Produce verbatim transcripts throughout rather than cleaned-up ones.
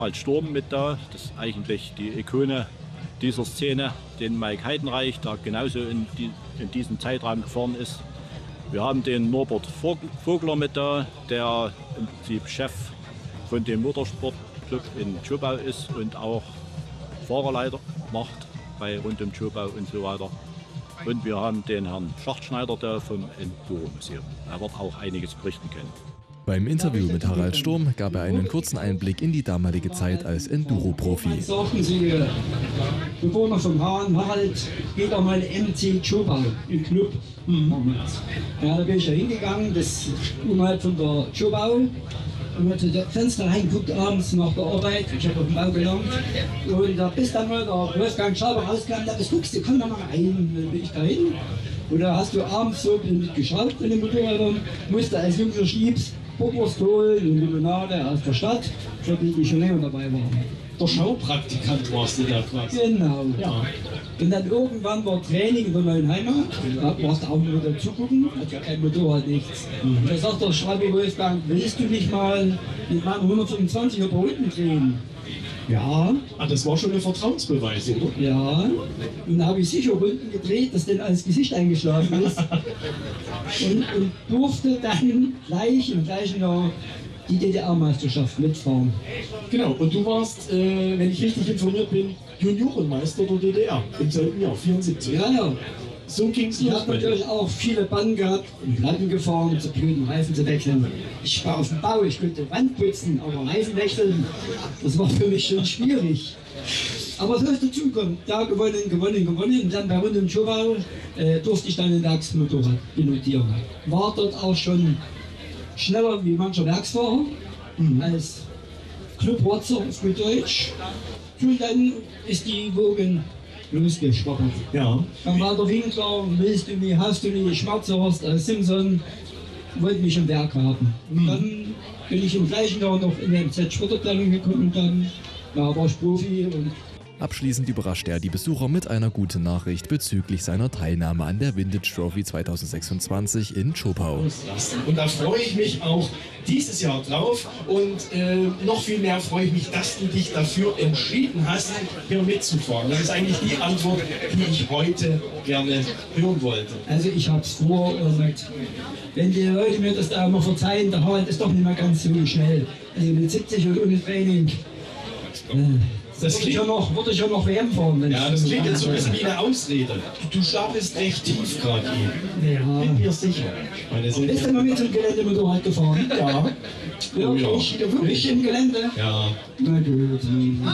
Harald Sturm mit da, das ist eigentlich die Ikone dieser Szene, den Mike Heidenreich, der genauso in, die, in diesem Zeitraum gefahren ist. Wir haben den Norbert Vogler mit da, der im Prinzip Chef von dem Motorsportclub in Zschopau ist und auch Fahrerleiter macht bei rund um Zschopau und so weiter. Und wir haben den Herrn Schachtschneider da vom Enduro-Museum. Er wird auch einiges berichten können. Beim Interview mit Harald Sturm gab er einen kurzen Einblick in die damalige Zeit als Enduro-Profi. Sagten Sie, Bewohner vom Hahn, Harald, geht doch mal M C Zschopau im Club. Mhm. Ja, da bin ich ja hingegangen, das umhalb von der Zschopau. Und hat das Fenster reingeguckt abends nach der Arbeit, ich habe auf dem Bau gelernt. Und da bis dann mal der Wolfgang Schaber rauskam, da guckst du, komm da mal rein. Und dann bin ich da hin. Und da hast du abends so mitgeschraubt in den Motorrädern, musste als Jüngster Schliebs Popwurst holen und Limonade aus der Stadt, für die ich schon länger dabei war. Der Schaupraktikant warst du da quasi. Genau. Ja. Und dann irgendwann war Training in der neuen Heimat, da warst du auch nur dazugucken, hat ja kein Motorrad nichts. Mhm. Da sagt der Schreiber Wolfgang, willst du nicht mal mit meinem hundertfünfundzwanziger bei unten drehen? Ja. Ah, das war schon ein Vertrauensbeweis, oder? Ja. Und da habe ich sicher Runden gedreht, dass denn alles Gesicht eingeschlafen ist. und, und durfte dann gleich im gleichen Jahr die D D R-Meisterschaft mitfahren. Genau, und du warst, äh, wenn ich richtig informiert bin, Juniorenmeister der D D R im selben Jahr, vierundsiebzig. Ja, ja. So ging es Ich los. habe natürlich auch viele Bahnen gehabt und Platten gefahren, zu blöden Reifen zu wechseln. Ich war auf dem Bau, ich konnte Wand putzen, aber Reifen wechseln, das war für mich schon schwierig. Aber so ist dazu gekommen. Da gewonnen, gewonnen, gewonnen. Und dann bei rund um Zschopau äh, durfte ich dann ein Werksmotorrad pilotieren. War dort auch schon schneller wie mancher Werksfahrer, mhm. als Clubrotzer auf gut Deutsch. Und dann ist die Wogen losgeschwappert. Ja. Dann war der Winkler, willst du nie, hast du nie, Schwarzhorst, äh, Simpson, wollten mich im Werk haben. Und dann bin ich im gleichen Jahr noch in die M Z Sportabteilung gekommen und dann ja, war ich Profi. Und Abschließend überraschte er die Besucher mit einer guten Nachricht bezüglich seiner Teilnahme an der Vintage Trophy zweitausendsechsundzwanzig in Zschopau. Und da freue ich mich auch dieses Jahr drauf und äh, noch viel mehr freue ich mich, dass du dich dafür entschieden hast, hier mitzufahren. Das ist eigentlich die Antwort, die ich heute gerne hören wollte. Also ich habe es vor und wenn die Leute mir das da immer verzeihen, der Harald ist doch nicht mehr ganz so schnell. Also mit siebzig und ohne Training. Äh, Das würde ich ja noch, würde ich ja noch W M fahren. Wenn ja, das klingt jetzt so ein bisschen wie eine Ausrede. Du, du stapelst recht tief gerade hier. Ja. Bin mir sicher. Bist du mal mit dem Geländemotorrad gefahren? Ja. Wirklich? Oh, ja. Wirklich im Gelände? Ja. Na gut.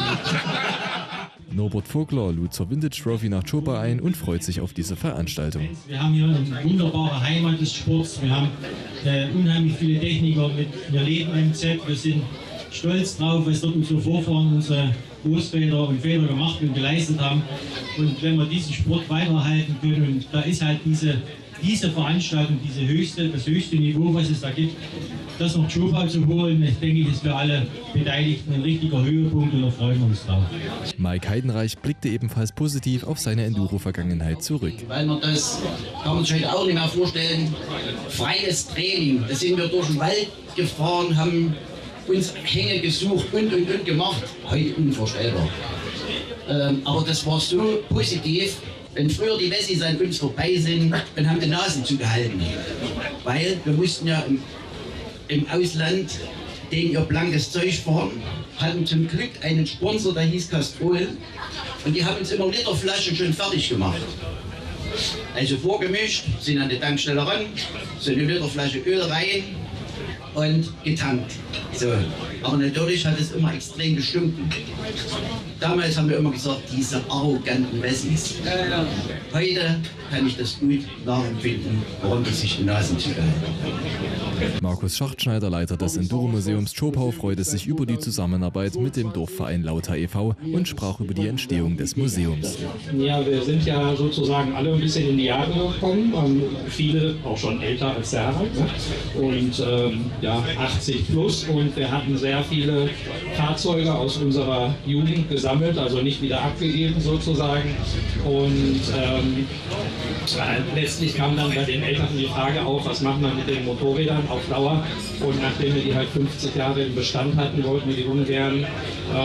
Norbert Vogler lud zur Vintage Trophy nach Zschopau ein und freut sich auf diese Veranstaltung. Wir haben hier eine wunderbare Heimat des Sports. Wir haben äh, unheimlich viele Techniker mit. Wir leben im Z. Wir sind stolz drauf, was dort unsere Vorfahren, unsere Großväter und Väter gemacht und geleistet haben. Und wenn wir diesen Sport weiterhalten können, und da ist halt diese, diese Veranstaltung, diese höchste, das höchste Niveau, was es da gibt, das nach Zschopau zu holen, ich denke, ist für alle Beteiligten ein richtiger Höhepunkt und da freuen wir uns drauf. Mike Heidenreich blickte ebenfalls positiv auf seine Enduro-Vergangenheit zurück. Weil man das, kann man sich heute auch nicht mehr vorstellen, freies Training, da sind wir durch den Wald gefahren, haben uns Hänge gesucht und und und gemacht. Heute unvorstellbar. Ähm, aber das war so positiv. Wenn früher die Wessis an uns vorbei sind, dann haben die Nasen zugehalten. Weil wir mussten ja im, im Ausland den ihr blankes Zeug fahren, hatten zum Glück einen Sponsor, der hieß Castrol. Und die haben uns immer Literflaschen schon fertig gemacht. Also vorgemischt, sind an die Tankstelle ran, so eine Literflasche Öl rein und getankt. So. Aber natürlich hat es immer extrem gestunken. Damals haben wir immer gesagt, diese arroganten Wessis. Heute kann ich das gut nachempfinden, warum die sich die Nasen zugehalten. Markus Schachtschneider, Leiter des Enduro-Museums Zschopau, freute sich über die Zusammenarbeit mit dem Dorfverein Lauter e V und sprach über die Entstehung des Museums. Ja, wir sind ja sozusagen alle ein bisschen in die Jahre gekommen, ähm, viele auch schon älter als der Harald, ne? Und ähm, ja, achtzig plus, und wir hatten sehr viele Fahrzeuge aus unserer Jugend gesammelt, also nicht wieder abgegeben sozusagen. Und ähm, letztlich kam dann bei den Eltern die Frage auf, was machen wir mit den Motorrädern auf Dauer, und nachdem wir die halt fünfzig Jahre im Bestand hatten, wollten wir die ungern